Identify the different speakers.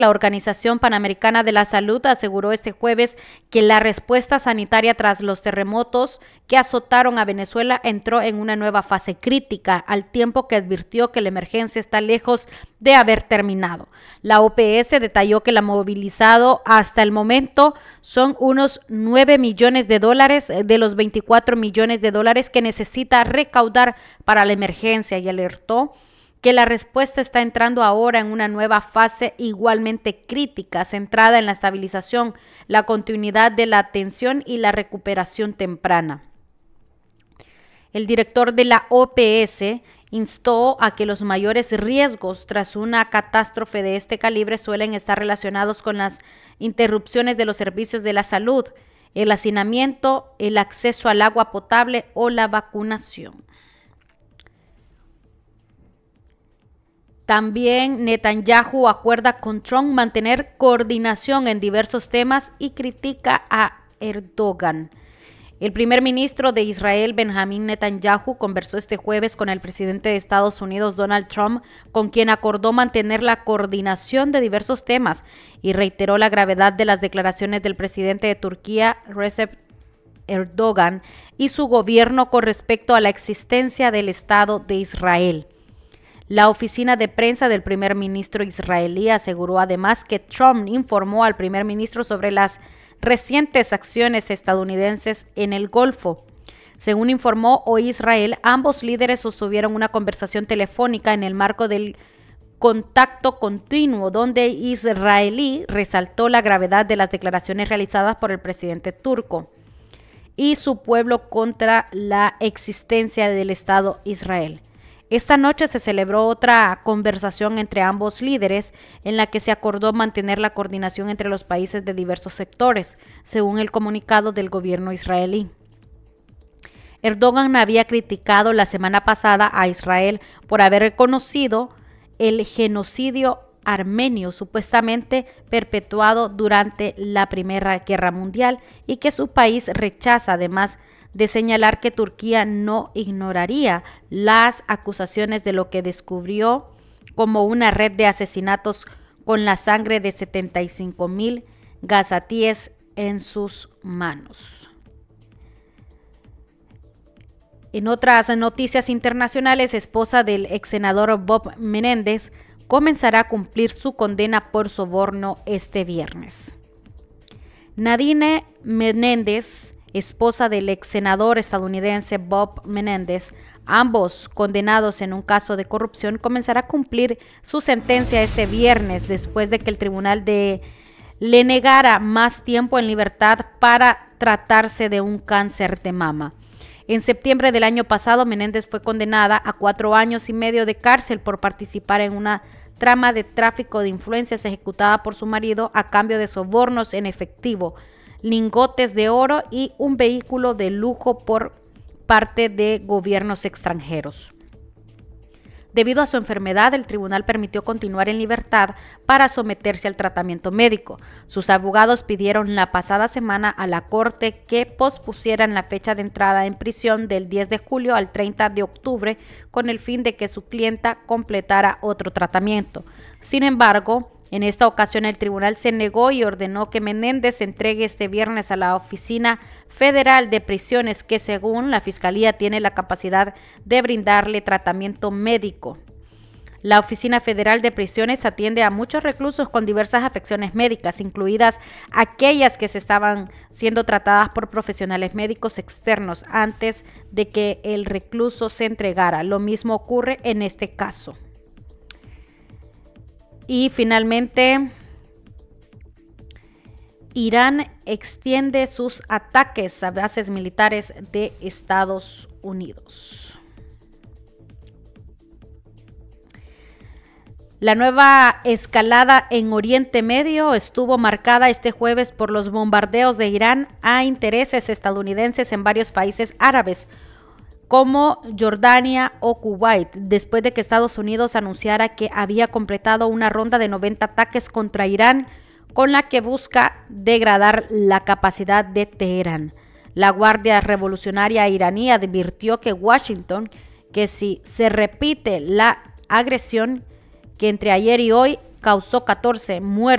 Speaker 1: La Organización Panamericana de la Salud aseguró este jueves que la respuesta sanitaria tras los terremotos que azotaron a Venezuela entró en una nueva fase crítica, al tiempo que advirtió que la emergencia está lejos de haber terminado. La OPS detalló que la movilizado hasta el momento son unos 9 millones de dólares de los 24 millones de dólares que necesita recaudar para la emergencia y alertó que la respuesta está entrando ahora en una nueva fase igualmente crítica, centrada en la estabilización, la continuidad de la atención y la recuperación temprana. El director de la OPS instó a que los mayores riesgos tras una catástrofe de este calibre suelen estar relacionados con las interrupciones de los servicios de la salud, el hacinamiento, el acceso al agua potable o la vacunación. También Netanyahu acuerda con Trump mantener coordinación en diversos temas y critica a Erdogan. El primer ministro de Israel, Benjamín Netanyahu, conversó este jueves con el presidente de Estados Unidos, Donald Trump, con quien acordó mantener la coordinación de diversos temas y reiteró la gravedad de las declaraciones del presidente de Turquía, Recep Erdogan, y su gobierno con respecto a la existencia del Estado de Israel. La oficina de prensa del primer ministro israelí aseguró además que Trump informó al primer ministro sobre las recientes acciones estadounidenses en el Golfo. Según informó hoy Israel, ambos líderes sostuvieron una conversación telefónica en el marco del contacto continuo, donde israelí resaltó la gravedad de las declaraciones realizadas por el presidente turco y su pueblo contra la existencia del Estado Israel. Esta noche se celebró otra conversación entre ambos líderes en la que se acordó mantener la coordinación entre los países de diversos sectores, según el comunicado del gobierno israelí. Erdogan había criticado la semana pasada a Israel por haber reconocido el genocidio armenio supuestamente perpetuado durante la Primera Guerra Mundial y que su país rechaza, además de señalar que Turquía no ignoraría las acusaciones de lo que descubrió como una red de asesinatos con la sangre de 75,000 gazatíes en sus manos. En otras noticias internacionales, esposa del ex senador Bob Menéndez comenzará a cumplir su condena por soborno este viernes. Nadine Menéndez, esposa del ex senador estadounidense Bob Menéndez, ambos condenados en un caso de corrupción, comenzará a cumplir su sentencia este viernes después de que el tribunal le negara más tiempo en libertad para tratarse de un cáncer de mama. En septiembre del año pasado, Menéndez fue condenada a 4 años y medio de cárcel por participar en una trama de tráfico de influencias ejecutada por su marido a cambio de sobornos en efectivo, lingotes de oro y un vehículo de lujo por parte de gobiernos extranjeros. Debido a su enfermedad, el tribunal permitió continuar en libertad para someterse al tratamiento médico. Sus abogados pidieron la pasada semana a la corte que pospusieran la fecha de entrada en prisión del 10 de julio al 30 de octubre con el fin de que su clienta completara otro tratamiento. Sin embargo, en esta ocasión el tribunal se negó y ordenó que Menéndez se entregue este viernes a la Oficina Federal de Prisiones, que según la Fiscalía tiene la capacidad de brindarle tratamiento médico. La Oficina Federal de Prisiones atiende a muchos reclusos con diversas afecciones médicas, incluidas aquellas que se estaban siendo tratadas por profesionales médicos externos antes de que el recluso se entregara. Lo mismo ocurre en este caso. Y finalmente, Irán extiende sus ataques a bases militares de Estados Unidos. La nueva escalada en Oriente Medio estuvo marcada este jueves por los bombardeos de Irán a intereses estadounidenses en varios países árabes, como Jordania o Kuwait, después de que Estados Unidos anunciara que había completado una ronda de 90 ataques contra Irán, con la que busca degradar la capacidad de Teherán. La Guardia Revolucionaria iraní advirtió que Washington, que si se repite la agresión que entre ayer y hoy causó 14 muertos,